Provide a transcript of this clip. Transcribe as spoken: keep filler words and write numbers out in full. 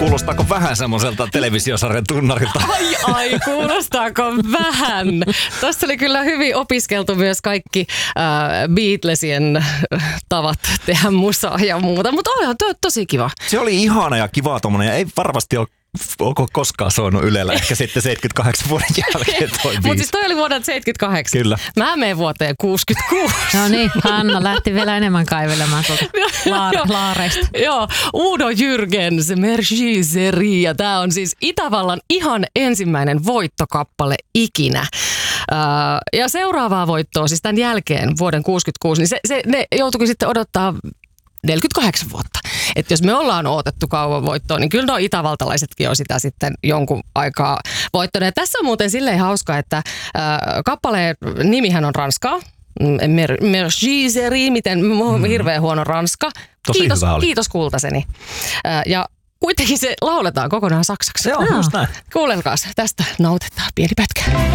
Kuulostaako vähän semmoiselta televisiosarjan tunnarilta? Ai ai, kuulostaako vähän? Tuossa oli kyllä hyvin opiskeltu myös kaikki äh, Beatlesien tavat tehdä musaa ja muuta, mutta olihan to, tosi kiva. Se oli ihana ja kiva tommonen ja ei varmasti ole Onko koskaan soinut Ylellä, ehkä sitten seitsemänkymmentäkahdeksan vuoden jälkeen toi biisi. Mutta siis toi oli vuodelta seitsemänkymmentäkahdeksan. Kyllä. Mä menen vuoteen kuusikymmentäkuusi. No niin, Hanna lähti vielä enemmän kaivelemaan tuolta laar- laareista. Joo, Udo Jürgens, Merci Seri, ja tää on siis Itävallan ihan ensimmäinen voittokappale ikinä. Uh, ja seuraavaa voittoa, siis tämän jälkeen vuoden kuusikymmentäkuusi, niin se, se, ne joutuikin sitten odottaa neljäkymmentäkahdeksan vuotta. Että jos me ollaan odotettu kauan voittoa, niin kyllä nuo itävaltalaisetkin on sitä sitten jonkun aikaa voittaneet. Tässä on muuten silleen hauska, että äh, kappaleen nimihän on ranskaa. Merci Seri, miten mm. hirveän huono ranska. Tosi kiitos, hyvä oli. Kiitos kultaseni. Äh, ja kuitenkin se lauletaan kokonaan saksaksi. Joo, just näin. Kuunnelkaas, tästä nautetaan pieni pätkä.